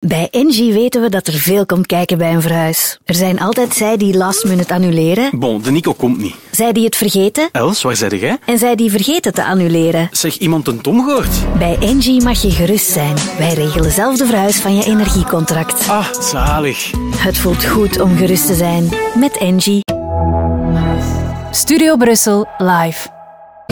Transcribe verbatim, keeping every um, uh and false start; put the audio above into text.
Bij Engie weten we dat er veel komt kijken bij een verhuis. Er zijn altijd zij die last minute annuleren. Bon, de Nico komt niet. Zij die het vergeten. Els, waar zei jij? En zij die vergeten te annuleren. Zeg, iemand een Tom gehoord? Bij Engie mag je gerust zijn. Wij regelen zelf de verhuis van je energiecontract. Ah, zalig. Het voelt goed om gerust te zijn. Met Engie. Studio Brussel live.